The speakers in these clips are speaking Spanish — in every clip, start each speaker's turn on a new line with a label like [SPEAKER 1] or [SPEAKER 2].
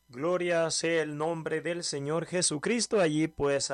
[SPEAKER 1] Gloria sea el nombre del Señor Jesucristo. Allí pues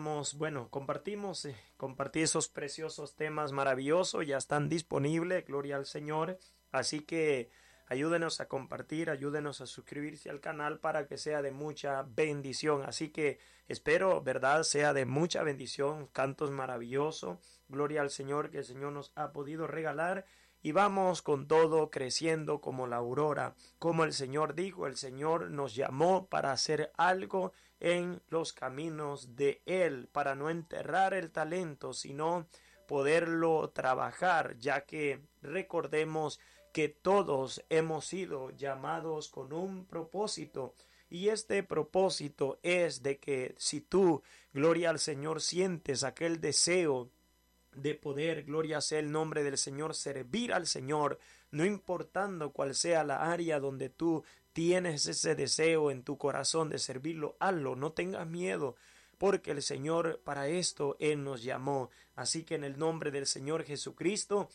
[SPEAKER 1] compartí esos preciosos temas maravillosos, ya están disponibles, gloria al Señor. Así que ayúdenos a compartir, ayúdenos a suscribirse al canal para que sea de mucha bendición. Así que espero, verdad, sea de mucha bendición, cantos maravillosos, gloria al Señor que el Señor nos ha podido regalar. Y vamos con todo creciendo como la aurora. Como el Señor dijo, el Señor nos llamó para hacer algo en los caminos de Él, para no enterrar el talento, sino poderlo trabajar, ya que recordemos que todos hemos sido llamados con un propósito. Y este propósito es de que si tú, gloria al Señor, sientes aquel deseo de poder, gloria sea el nombre del Señor, servir al Señor, no importando cuál sea la área donde tú tienes ese deseo en tu corazón de servirlo, hazlo, no tengas miedo, porque el Señor para esto Él nos llamó. Así que en el nombre del Señor Jesucristo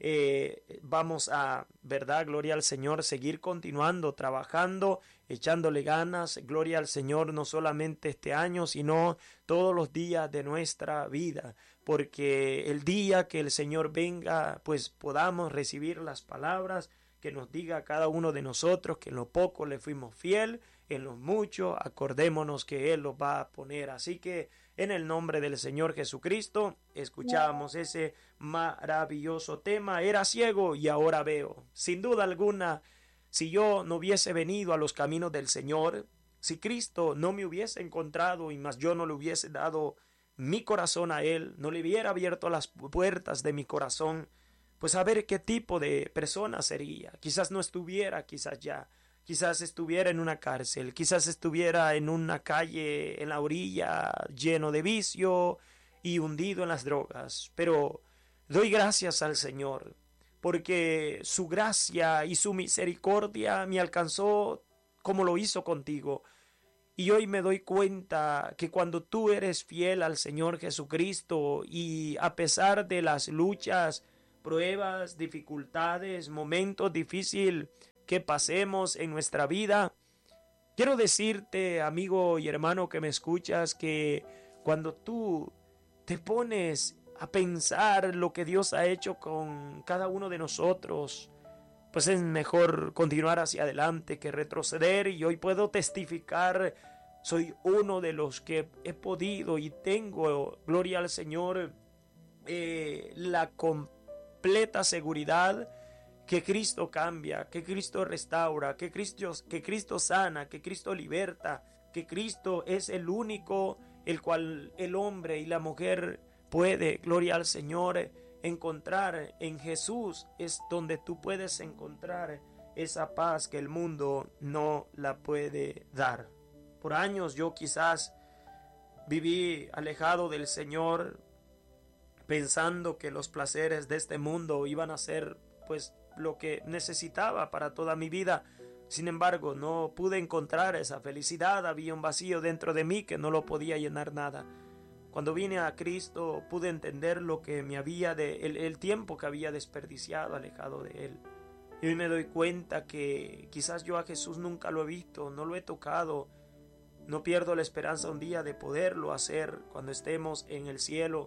[SPEAKER 1] vamos a, verdad, gloria al Señor, seguir continuando, trabajando, echándole ganas, gloria al Señor, no solamente este año, sino todos los días de nuestra vida, porque el día que el Señor venga, pues podamos recibir las palabras que nos diga a cada uno de nosotros que en lo poco le fuimos fiel, en lo mucho acordémonos que Él lo va a poner. Así que en el nombre del Señor Jesucristo escuchábamos ese maravilloso tema. Era ciego y ahora veo. Sin duda alguna, si yo no hubiese venido a los caminos del Señor, si Cristo no me hubiese encontrado y más yo no le hubiese dado mi corazón a Él, no le hubiera abierto las puertas de mi corazón, pues a ver qué tipo de persona sería. Quizás no estuviera, quizás estuviera en una cárcel, quizás estuviera en una calle, en la orilla, lleno de vicio y hundido en las drogas. Pero doy gracias al Señor, porque su gracia y su misericordia me alcanzó como lo hizo contigo. Y hoy me doy cuenta que cuando tú eres fiel al Señor Jesucristo y a pesar de las luchas, pruebas, dificultades, momentos difíciles que pasemos en nuestra vida, quiero decirte, amigo y hermano que me escuchas, que cuando tú te pones a pensar lo que Dios ha hecho con cada uno de nosotros, pues es mejor continuar hacia adelante que retroceder. Y hoy puedo testificar, soy uno de los que he podido y tengo, gloria al Señor, la completa seguridad que Cristo cambia, que Cristo restaura, que Cristo sana, que Cristo liberta, que Cristo es el único el cual el hombre y la mujer puede, gloria al Señor, encontrar. En Jesús es donde tú puedes encontrar esa paz que el mundo no la puede dar. Por años yo quizás viví alejado del Señor, pensando que los placeres de este mundo iban a ser pues lo que necesitaba para toda mi vida. Sin embargo, no pude encontrar esa felicidad, había un vacío dentro de mí que no lo podía llenar nada. Cuando vine a Cristo pude entender lo que me había el tiempo que había desperdiciado alejado de Él. Y hoy me doy cuenta que quizás yo a Jesús nunca lo he visto, no lo he tocado. No pierdo la esperanza un día de poderlo hacer cuando estemos en el cielo.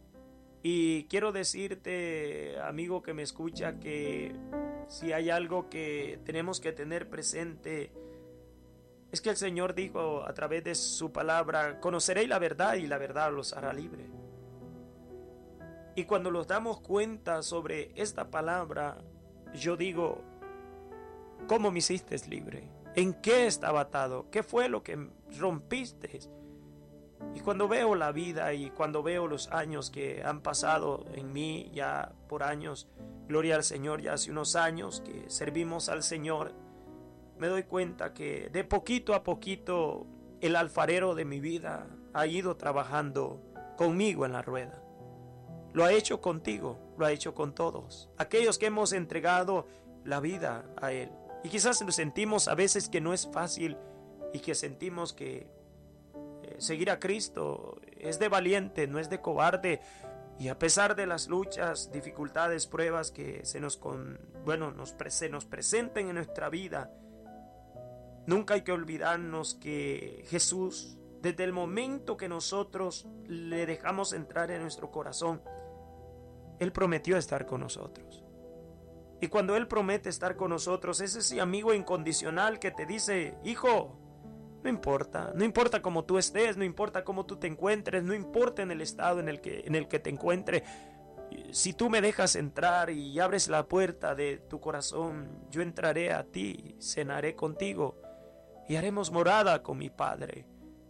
[SPEAKER 1] Y quiero decirte, amigo que me escucha, que si hay algo que tenemos que tener presente, es que el Señor dijo a través de su palabra: conoceréis la verdad y la verdad los hará libre. Y cuando nos damos cuenta sobre esta palabra, yo digo: ¿cómo me hiciste libre? ¿En qué estaba atado? ¿Qué fue lo que rompiste? Y cuando veo la vida y cuando veo los años que han pasado en mí, ya por años, gloria al Señor, ya hace unos años que servimos al Señor, me doy cuenta que de poquito a poquito el alfarero de mi vida ha ido trabajando conmigo en la rueda. Lo ha hecho contigo, lo ha hecho con todos, aquellos que hemos entregado la vida a Él. Y quizás nos sentimos a veces que no es fácil y que sentimos que seguir a Cristo es de valiente, no es de cobarde. Y a pesar de las luchas, dificultades, pruebas que se nos presenten en nuestra vida, Nunca hay que olvidarnos que Jesús, desde el momento que nosotros le dejamos entrar en nuestro corazón, Él prometió estar con nosotros. Y cuando Él promete estar con nosotros, es ese amigo incondicional que te dice: hijo, no importa cómo tú estés, no importa cómo tú te encuentres, no importa en el estado en el que te encuentres. Si tú me dejas entrar y abres la puerta de tu corazón, yo entraré a ti, cenaré contigo y haremos morada con mi Padre.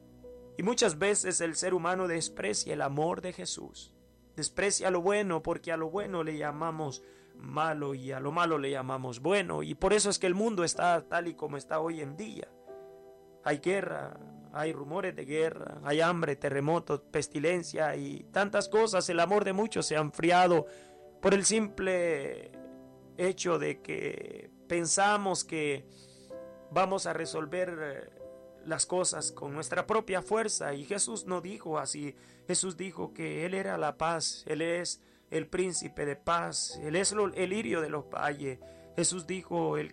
[SPEAKER 1] Y muchas veces el ser humano desprecia el amor de Jesús. Desprecia lo bueno, porque a lo bueno le llamamos malo y a lo malo le llamamos bueno. Y por eso es que el mundo está tal y como está hoy en día. Hay guerra, hay rumores de guerra, hay hambre, terremotos, pestilencia y tantas cosas. El amor de muchos se ha enfriado por el simple hecho de que pensamos que vamos a resolver las cosas con nuestra propia fuerza. Y Jesús no dijo así. Jesús dijo que Él era la paz, Él es el príncipe de paz, Él es el lirio de los valles. Jesús dijo: el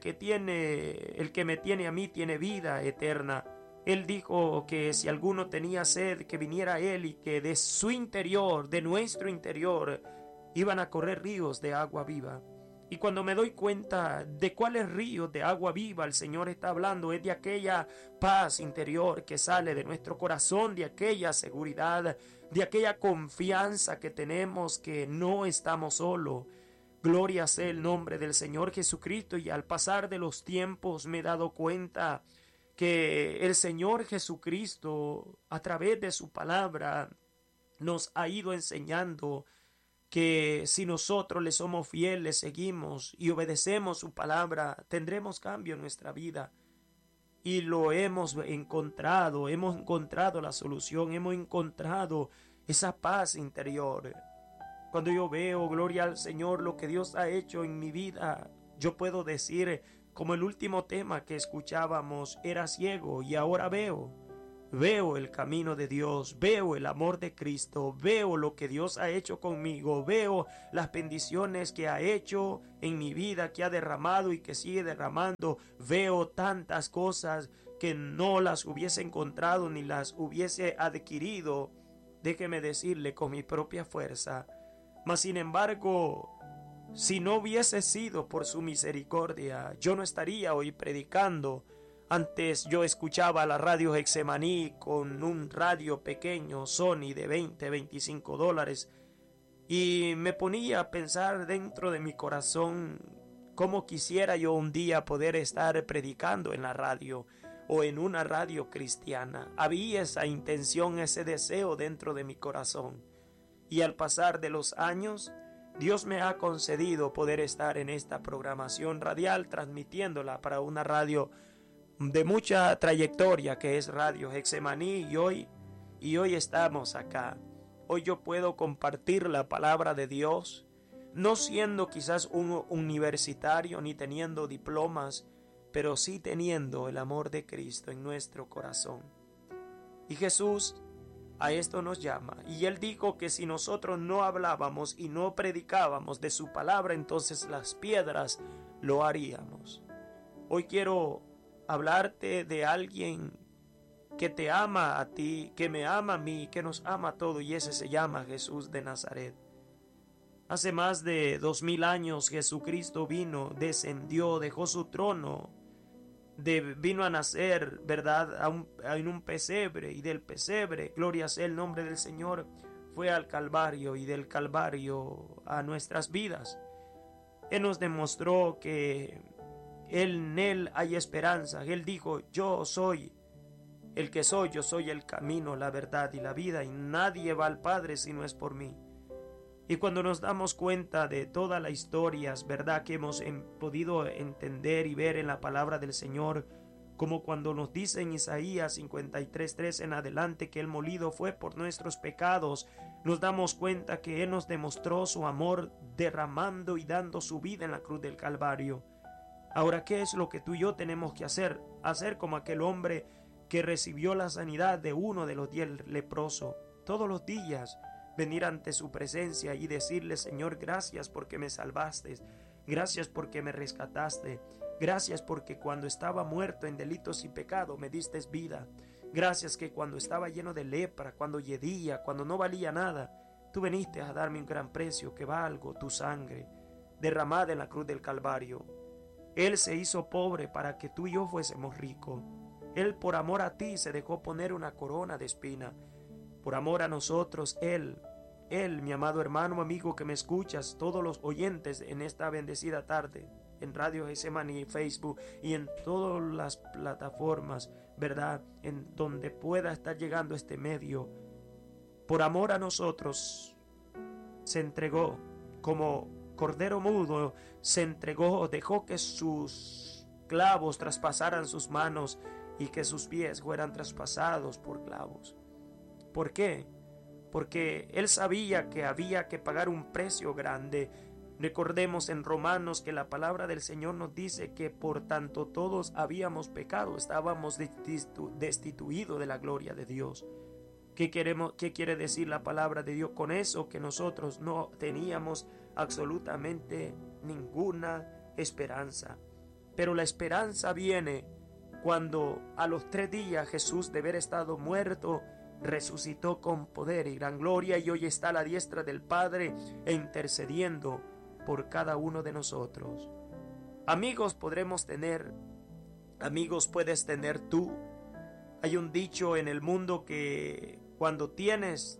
[SPEAKER 1] que me tiene a mí tiene vida eterna. Él dijo que si alguno tenía sed, que viniera a Él y que de su interior, de nuestro interior, iban a correr ríos de agua viva. Y cuando me doy cuenta de cuáles ríos de agua viva el Señor está hablando, es de aquella paz interior que sale de nuestro corazón, de aquella seguridad, de aquella confianza que tenemos que no estamos solos. Gloria sea el nombre del Señor Jesucristo. Y al pasar de los tiempos me he dado cuenta que el Señor Jesucristo, a través de su palabra, nos ha ido enseñando que si nosotros le somos fieles, seguimos y obedecemos su palabra, tendremos cambio en nuestra vida. Y lo hemos encontrado la solución, hemos encontrado esa paz interior. Cuando yo veo, gloria al Señor, lo que Dios ha hecho en mi vida, yo puedo decir, como el último tema que escuchábamos: era ciego y ahora veo. Veo el camino de Dios, veo el amor de Cristo, veo lo que Dios ha hecho conmigo, veo las bendiciones que ha hecho en mi vida, que ha derramado y que sigue derramando. Veo tantas cosas que no las hubiese encontrado ni las hubiese adquirido, déjeme decirle, con mi propia fuerza. Mas sin embargo, si no hubiese sido por su misericordia, yo no estaría hoy predicando. Antes yo escuchaba la radio Getsemaní con un radio pequeño Sony de $20-25 y me ponía a pensar dentro de mi corazón cómo quisiera yo un día poder estar predicando en la radio o en una radio cristiana. Había esa intención, ese deseo dentro de mi corazón, y al pasar de los años Dios me ha concedido poder estar en esta programación radial, transmitiéndola para una radio de mucha trayectoria que es Radio Getsemaní, y hoy estamos acá. Hoy yo puedo compartir la palabra de Dios, no siendo quizás un universitario ni teniendo diplomas, pero sí teniendo el amor de Cristo en nuestro corazón. Y Jesús a esto nos llama, y Él dijo que si nosotros no hablábamos y no predicábamos de su palabra, entonces las piedras lo haríamos. Hoy quiero hablarte de alguien que te ama a ti, que me ama a mí, que nos ama a todos, y ese se llama Jesús de Nazaret. Hace más de 2000 años Jesucristo vino, descendió, dejó su trono, vino a nacer, ¿verdad?, en un pesebre, y del pesebre, gloria sea el nombre del Señor, fue al Calvario, y del Calvario a nuestras vidas. Él nos demostró que en Él hay esperanza. Él dijo: yo soy el que soy, yo soy el camino, la verdad y la vida, y nadie va al Padre si no es por mí. Y cuando nos damos cuenta de todas las historias, ¿verdad?, que hemos podido entender y ver en la palabra del Señor, como cuando nos dice en Isaías 53:3 en adelante que el molido fue por nuestros pecados, nos damos cuenta que Él nos demostró su amor derramando y dando su vida en la cruz del Calvario. Ahora, ¿qué es lo que tú y yo tenemos que hacer? Hacer como aquel hombre que recibió la sanidad de uno de los 10 leprosos. Todos los días venir ante su presencia y decirle: Señor, gracias porque me salvaste. Gracias porque me rescataste. Gracias porque cuando estaba muerto en delitos y pecado me diste vida. Gracias que cuando estaba lleno de lepra, cuando yedía, cuando no valía nada, tú viniste a darme un gran precio que valgo, tu sangre, derramada en la cruz del Calvario. Él se hizo pobre para que tú y yo fuésemos ricos. Él por amor a ti se dejó poner una corona de espina. Por amor a nosotros, Él, mi amado hermano, amigo que me escuchas, todos los oyentes en esta bendecida tarde, en Radio Getsemaní, Facebook y en todas las plataformas, ¿verdad? En donde pueda estar llegando este medio. Por amor a nosotros, se entregó como cordero mudo, se entregó, dejó que sus clavos traspasaran sus manos y que sus pies fueran traspasados por clavos. ¿Por qué? Porque Él sabía que había que pagar un precio grande. Recordemos en Romanos que la palabra del Señor nos dice que por tanto todos habíamos pecado, estábamos destituidos de la gloria de Dios. ¿Qué quiere decir la palabra de Dios con eso? Que nosotros no teníamos absolutamente ninguna esperanza. Pero la esperanza viene cuando a los 3 días Jesús, de haber estado muerto, resucitó con poder y gran gloria y hoy está a la diestra del Padre intercediendo por cada uno de nosotros. Amigos podremos tener, amigos puedes tener tú. Hay un dicho en el mundo que cuando tienes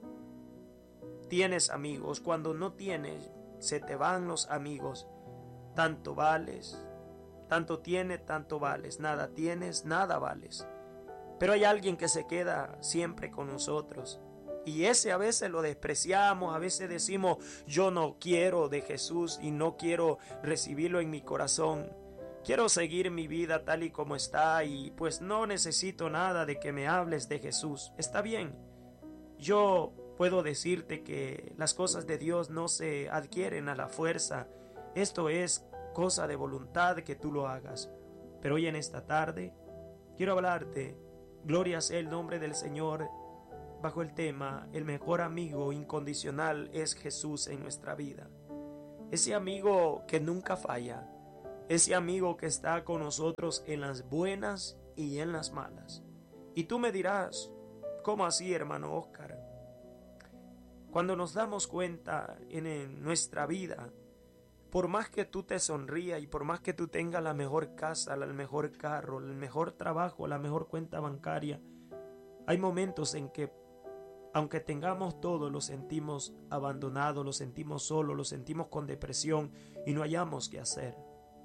[SPEAKER 1] amigos, cuando no tienes, se te van los amigos. Tanto vales, tanto tienes, tanto vales. Nada tienes, nada vales. Pero hay alguien que se queda siempre con nosotros. Y ese a veces lo despreciamos, a veces decimos, yo no quiero de Jesús y no quiero recibirlo en mi corazón. Quiero seguir mi vida tal y como está y pues no necesito nada de que me hables de Jesús. Está bien. Yo puedo decirte que las cosas de Dios no se adquieren a la fuerza. Esto es cosa de voluntad que tú lo hagas. Pero hoy en esta tarde quiero hablarte, gloria sea el nombre del Señor, bajo el tema, el mejor amigo incondicional es Jesús en nuestra vida. Ese amigo que nunca falla, ese amigo que está con nosotros en las buenas y en las malas. Y tú me dirás, ¿cómo así, hermano Oscar? Cuando nos damos cuenta en nuestra vida, por más que tú te sonrías y por más que tú tengas la mejor casa, el mejor carro, el mejor trabajo, la mejor cuenta bancaria, hay momentos en que, aunque tengamos todo, lo sentimos abandonado, lo sentimos solo, lo sentimos con depresión y no hallamos qué hacer.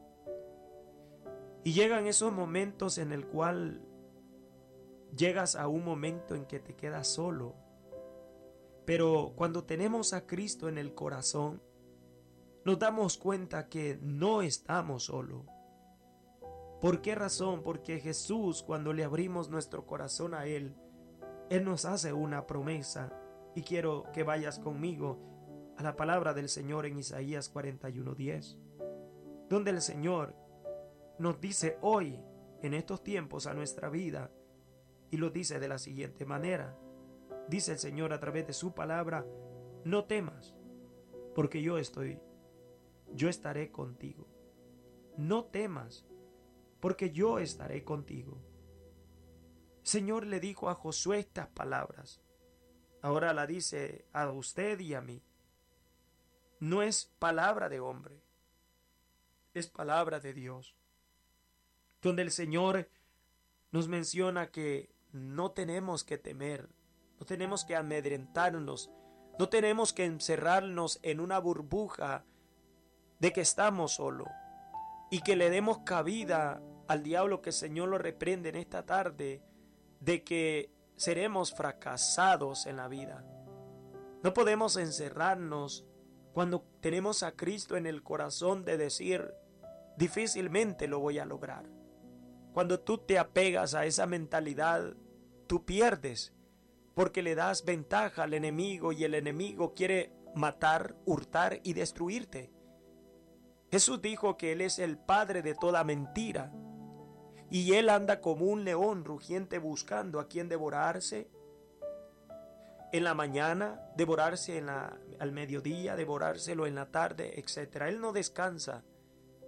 [SPEAKER 1] Y llegan esos momentos en el cual llegas a un momento en que te quedas solo. Pero cuando tenemos a Cristo en el corazón, nos damos cuenta que no estamos solos. ¿Por qué razón? Porque Jesús, cuando le abrimos nuestro corazón a Él nos hace una promesa. Y quiero que vayas conmigo a la palabra del Señor en Isaías 41:10, donde el Señor nos dice hoy, en estos tiempos, a nuestra vida, y lo dice de la siguiente manera. Dice el Señor a través de su palabra: no temas, porque yo estaré contigo. No temas, porque yo estaré contigo. El Señor le dijo a Josué estas palabras. Ahora la dice a usted y a mí. No es palabra de hombre, es palabra de Dios, donde el Señor nos menciona que no tenemos que temer, no tenemos que amedrentarnos, no tenemos que encerrarnos en una burbuja de que estamos solos y que le demos cabida al diablo, que el Señor lo reprende en esta tarde, de que seremos fracasados en la vida. No podemos encerrarnos cuando tenemos a Cristo en el corazón de decir, difícilmente lo voy a lograr. Cuando tú te apegas a esa mentalidad, tú pierdes, porque le das ventaja al enemigo y el enemigo quiere matar, hurtar y destruirte. Jesús dijo que Él es el padre de toda mentira y Él anda como un león rugiente buscando a quien devorarse. En la mañana, devorarse al mediodía, devorárselo en la tarde, etc. Él no descansa.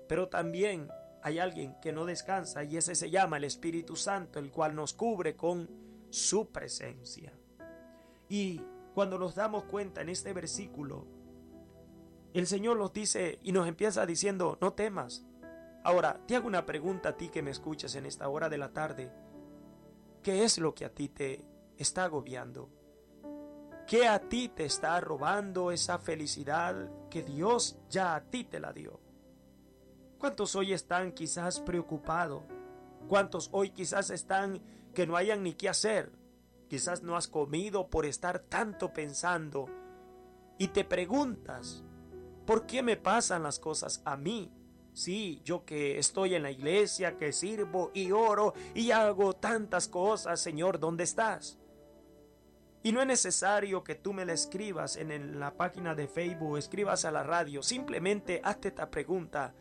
[SPEAKER 1] pero también hay alguien que no descansa, y ese se llama el Espíritu Santo, el cual nos cubre con su presencia. Y cuando nos damos cuenta en este versículo, el Señor nos dice y nos empieza diciendo: no temas. Ahora, te hago una pregunta a ti que me escuchas en esta hora de la tarde. ¿Qué es lo que a ti te está agobiando? ¿Qué a ti te está robando esa felicidad que Dios ya a ti te la dio? ¿Cuántos hoy están quizás preocupados? ¿Cuántos hoy quizás están que no hayan ni qué hacer? Quizás no has comido por estar tanto pensando y te preguntas: ¿por qué me pasan las cosas a mí? Sí, yo que estoy en la iglesia, que sirvo y oro y hago tantas cosas, Señor, ¿dónde estás? Y no es necesario que tú me la escribas en la página de Facebook, escribas a la radio. Simplemente hazte esta pregunta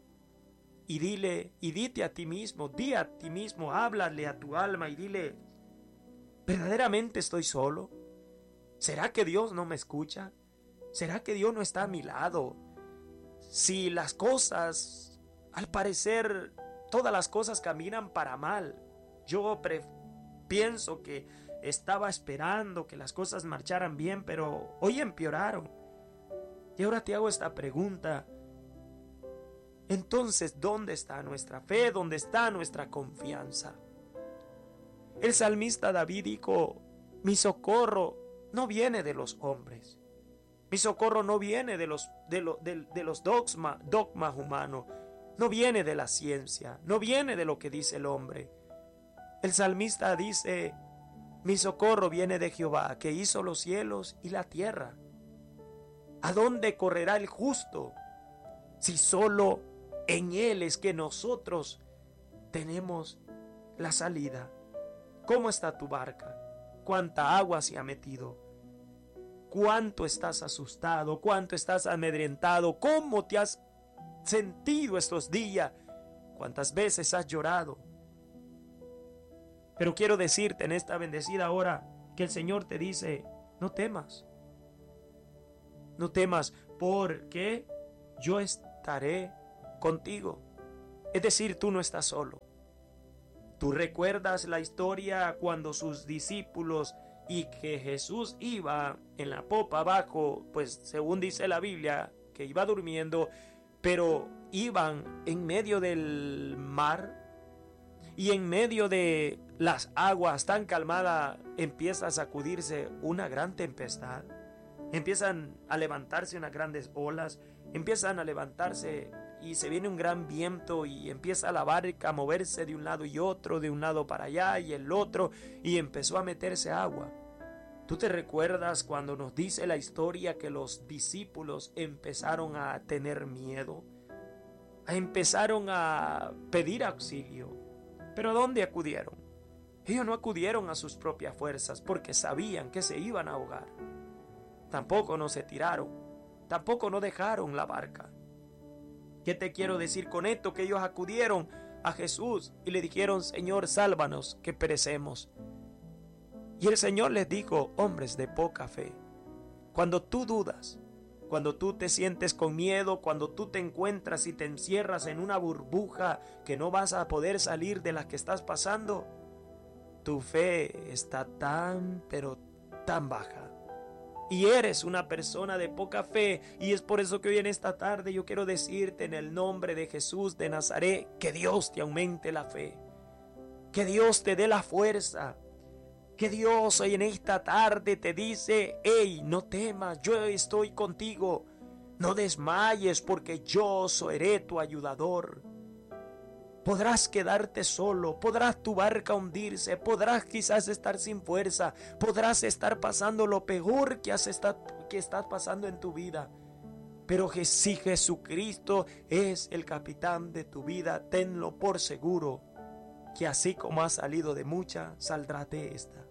[SPEAKER 1] y dite a ti mismo, di a ti mismo, háblale a tu alma y dile: ¿verdaderamente estoy solo? ¿Será que Dios no me escucha? ¿Será que Dios no está a mi lado? Si las cosas, al parecer, todas las cosas caminan para mal. Yo pienso que estaba esperando que las cosas marcharan bien, pero hoy empeoraron. Y ahora te hago esta pregunta. Entonces, ¿dónde está nuestra fe? ¿Dónde está nuestra confianza? El salmista David dijo: mi socorro no viene de los hombres. Mi socorro no viene de los dogmas humanos. No viene de la ciencia. No viene de lo que dice el hombre. El salmista dice: mi socorro viene de Jehová, que hizo los cielos y la tierra. ¿A dónde correrá el justo si solo en Él es que nosotros tenemos la salida? ¿Cómo está tu barca? ¿Cuánta agua se ha metido? ¿Cuánto estás asustado? ¿Cuánto estás amedrentado? ¿Cómo te has sentido estos días? ¿Cuántas veces has llorado? Pero quiero decirte en esta bendecida hora que el Señor te dice: no temas. No temas, porque yo estaré contigo. Es decir, tú no estás solo. Tú recuerdas la historia cuando sus discípulos y que Jesús iba en la popa abajo, pues según dice la Biblia, que iba durmiendo, pero iban en medio del mar y en medio de las aguas tan calmadas empieza a sacudirse una gran tempestad. Empiezan a levantarse unas grandes olas, empiezan a levantarse y se viene un gran viento y empieza la barca a moverse de un lado y otro, de un lado para allá y el otro, y empezó a meterse agua. ¿Tú te recuerdas cuando nos dice la historia que los discípulos empezaron a tener miedo? Empezaron a pedir auxilio. ¿Pero dónde acudieron? Ellos no acudieron a sus propias fuerzas porque sabían que se iban a ahogar. Tampoco no se tiraron, tampoco no dejaron la barca. ¿Qué te quiero decir con esto? Que ellos acudieron a Jesús y le dijeron: Señor, sálvanos, que perecemos. Y el Señor les dijo: hombres de poca fe. Cuando tú dudas, cuando tú te sientes con miedo, cuando tú te encuentras y te encierras en una burbuja que no vas a poder salir de la que estás pasando, tu fe está tan, pero tan baja. Y eres una persona de poca fe, y es por eso que hoy en esta tarde yo quiero decirte en el nombre de Jesús de Nazaret, que Dios te aumente la fe, que Dios te dé la fuerza, que Dios hoy en esta tarde te dice: hey, no temas, yo estoy contigo, no desmayes porque yo seré tu ayudador. Podrás quedarte solo, podrás tu barca hundirse, podrás quizás estar sin fuerza, podrás estar pasando lo peor que estás pasando en tu vida. Pero que si Jesucristo es el capitán de tu vida, tenlo por seguro, que así como has salido de mucha, saldrás de esta.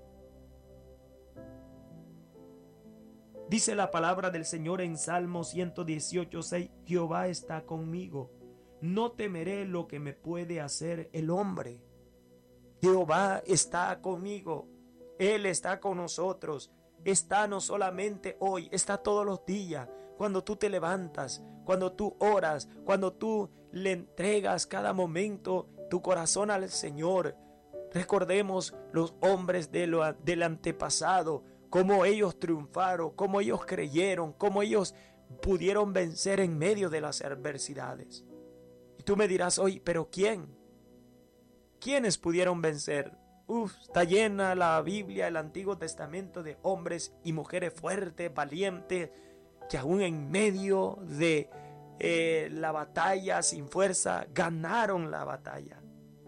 [SPEAKER 1] Dice la palabra del Señor en Salmo 118:6: Jehová está conmigo. No temeré lo que me puede hacer el hombre. Jehová está conmigo. Él está con nosotros. Está no solamente hoy, está todos los días. cuando tú te levantas, cuando tú oras, cuando tú le entregas cada momento tu corazón al Señor. Recordemos los hombres del antepasado, cómo ellos triunfaron, cómo ellos creyeron, cómo ellos pudieron vencer en medio de las adversidades. Y tú me dirás, oye, ¿pero quién? ¿Quiénes pudieron vencer? Está llena la Biblia, el Antiguo Testamento, de hombres y mujeres fuertes, valientes, que aún en medio de la batalla sin fuerza, ganaron la batalla.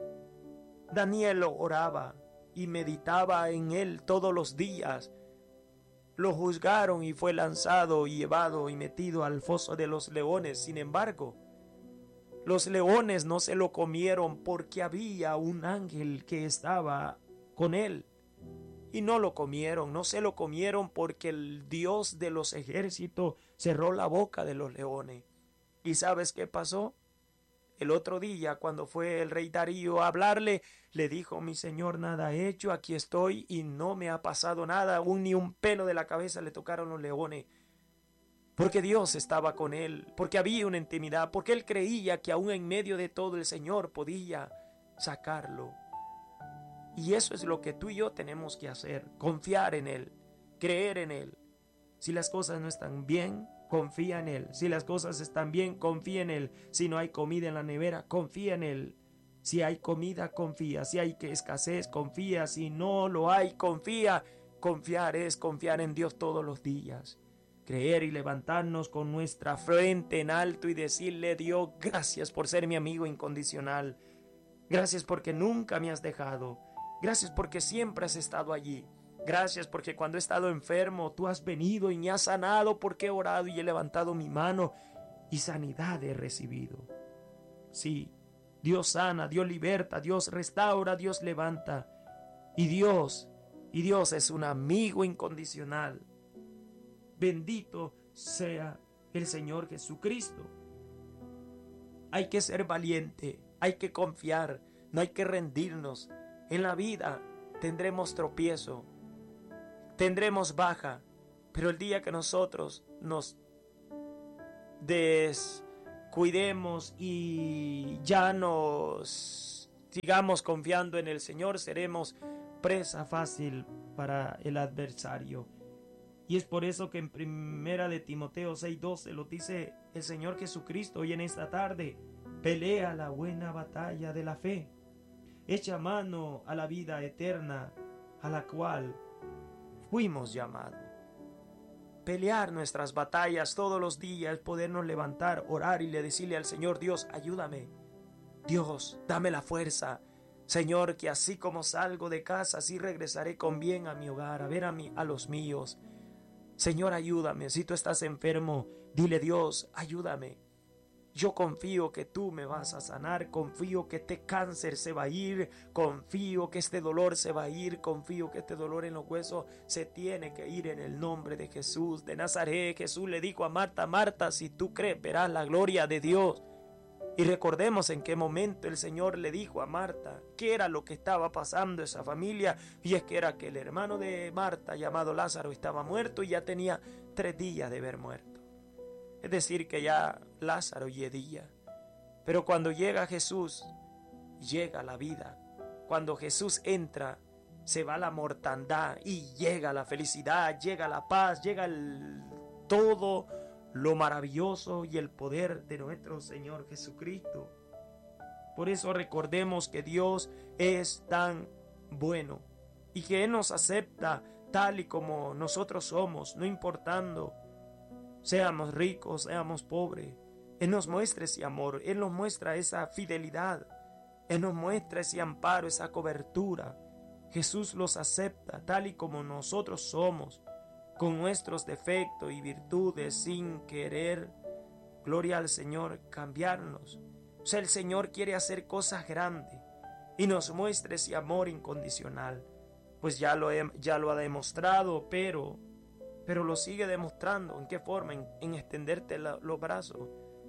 [SPEAKER 1] Daniel oraba y meditaba en él todos los días. Lo juzgaron y fue lanzado y llevado y metido al foso de los leones. Sin embargo, los leones no se lo comieron porque había un ángel que estaba con él. Y no lo comieron, no se lo comieron porque el Dios de los ejércitos cerró la boca de los leones. ¿Y sabes qué pasó? El otro día, cuando fue el rey Darío a hablarle, le dijo: mi señor, nada he hecho, aquí estoy y no me ha pasado nada, aún ni un pelo de la cabeza le tocaron los leones. Porque Dios estaba con él, porque había una intimidad, porque él creía que aún en medio de todo el Señor podía sacarlo. Y eso es lo que tú y yo tenemos que hacer: confiar en Él, creer en Él. Si las cosas no están bien, confía en Él. Si las cosas están bien, confía en Él. Si no hay comida en la nevera, confía en Él. Si hay comida, confía. Si hay escasez, confía. Si no lo hay, confía. Confiar es confiar en Dios todos los días. Creer y levantarnos con nuestra frente en alto y decirle: Dios, gracias por ser mi amigo incondicional. Gracias porque nunca me has dejado. Gracias porque siempre has estado allí. Gracias porque cuando he estado enfermo, tú has venido y me has sanado, porque he orado y he levantado mi mano y sanidad he recibido. Sí, Dios sana, Dios liberta, Dios restaura, Dios levanta. Y Dios es un amigo incondicional. Bendito sea el Señor Jesucristo. Hay que ser valiente, hay que confiar, no hay que rendirnos. En la vida tendremos tropiezo, tendremos baja, pero el día que nosotros nos descuidemos y ya nos sigamos confiando en el Señor, seremos presa fácil para el adversario. Y es por eso que en 1 de Timoteo 6:12 lo dice el Señor Jesucristo hoy en esta tarde: pelea la buena batalla de la fe. Echa mano a la vida eterna a la cual fuimos llamados. Pelear nuestras batallas todos los días, podernos levantar, orar y decirle al Señor: Dios, ayúdame. Dios, dame la fuerza. Señor, que así como salgo de casa, así regresaré con bien a mi hogar, a ver a los míos. Señor, ayúdame. Si tú estás enfermo, dile: Dios, ayúdame. Yo confío que tú me vas a sanar, confío que este cáncer se va a ir, confío que este dolor se va a ir, confío que este dolor en los huesos se tiene que ir en el nombre de Jesús de Nazaret. Jesús le dijo a Marta: Marta, si tú crees, verás la gloria de Dios. Y recordemos en qué momento el Señor le dijo a Marta qué era lo que estaba pasando esa familia, y es que era que el hermano de Marta, llamado Lázaro, estaba muerto y ya tenía 3 días de haber muerto. Es decir, que ya Lázaro yedía. Pero cuando llega Jesús, llega la vida. Cuando Jesús entra, se va la mortandad y llega la felicidad, llega la paz, llega todo lo maravilloso y el poder de nuestro Señor Jesucristo. Por eso recordemos que Dios es tan bueno y que Él nos acepta tal y como nosotros somos, no importando seamos ricos, seamos pobres. Él nos muestra ese amor, Él nos muestra esa fidelidad, Él nos muestra ese amparo, esa cobertura. Jesús los acepta tal y como nosotros somos, con nuestros defectos y virtudes, sin querer, gloria al Señor, cambiarnos. O sea, el Señor quiere hacer cosas grandes y nos muestra ese amor incondicional. Pues ya lo ha demostrado, pero lo sigue demostrando. ¿En qué forma? En extenderte los brazos,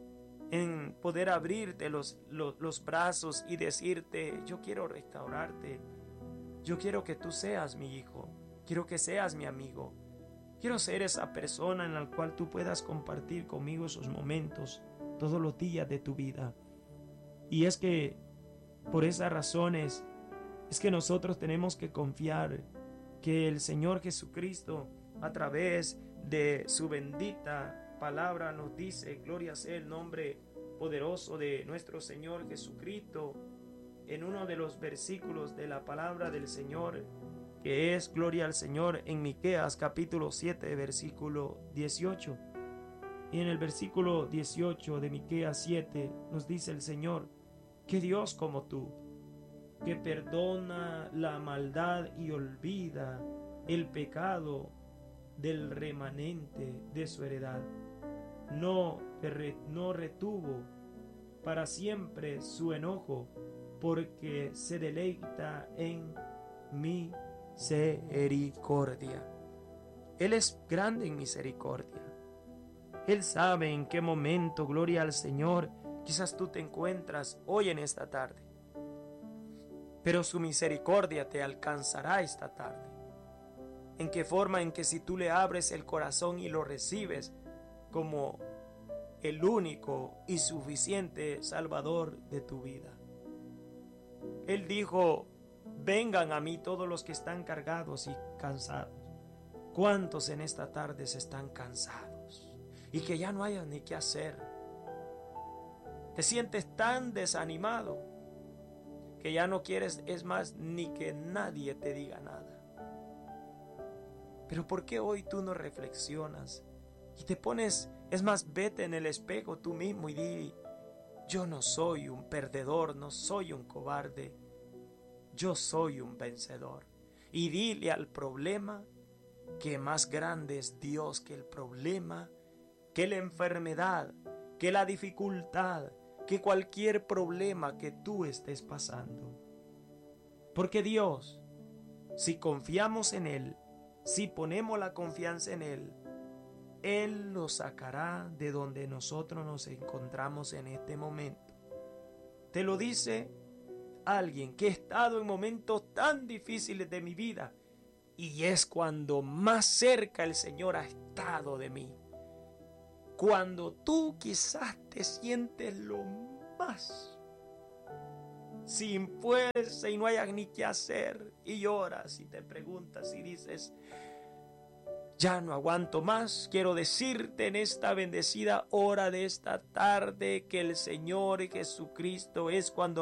[SPEAKER 1] en poder abrirte los brazos y decirte: yo quiero restaurarte, yo quiero que tú seas mi hijo, quiero que seas mi amigo, Quiero ser esa persona en la cual tú puedas compartir conmigo esos momentos todos los días de tu vida. Y es que por esas razones es que nosotros tenemos que confiar que el Señor Jesucristo, a través de su bendita palabra, nos dice: gloria sea el nombre poderoso de nuestro Señor Jesucristo, en uno de los versículos de la palabra del Señor, que es gloria al Señor, en Miqueas capítulo 7 versículo 18. Y en el versículo 18 de Miqueas 7 nos dice el Señor: que Dios como tú, que perdona la maldad y olvida el pecado del remanente de su heredad, no retuvo para siempre su enojo, porque se deleita en misericordia. Él es grande en misericordia. Él sabe en qué momento, gloria al Señor, quizás tú te encuentras hoy en esta tarde, pero su misericordia te alcanzará esta tarde. ¿En qué forma? En que si tú le abres el corazón y lo recibes como el único y suficiente Salvador de tu vida. Él dijo: vengan a mí todos los que están cargados y cansados. ¿Cuántos en esta tarde se están cansados y que ya no hayan ni qué hacer? Te sientes tan desanimado que ya no quieres, es más, ni que nadie te diga nada. Pero ¿por qué hoy tú no reflexionas y te pones, es más, vete en el espejo tú mismo y di: yo no soy un perdedor, no soy un cobarde, yo soy un vencedor? Y dile al problema que más grande es Dios que el problema, que la enfermedad, que la dificultad, que cualquier problema que tú estés pasando. Porque Dios, si confiamos en Él, si ponemos la confianza en Él, Él nos sacará de donde nosotros nos encontramos en este momento. Te lo dice alguien que ha estado en momentos tan difíciles de mi vida, y es cuando más cerca el Señor ha estado de mí. Cuando tú quizás te sientes lo más sin fuerza y no hayas ni qué hacer, y lloras y te preguntas y dices: ya no aguanto más. Quiero decirte en esta bendecida hora de esta tarde que el Señor Jesucristo es cuando